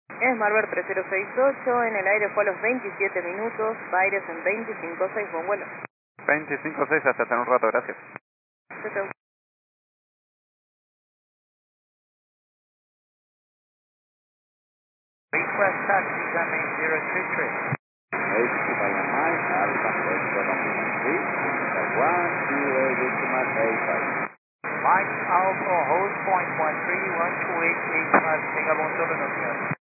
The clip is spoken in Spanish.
Smarbird 3068, en el aire fue a los 27 minutos, Baires en 25.6, buen vuelo. 25.6, hasta en un rato, gracias. Chau, chau. Request taxi, Gunman 033. Exit by Mike, Alpha Foxtrot Lima 3, Taiwan, 2885. Mike Alpha, host point 13, 12885, Singapore Solo Nokia.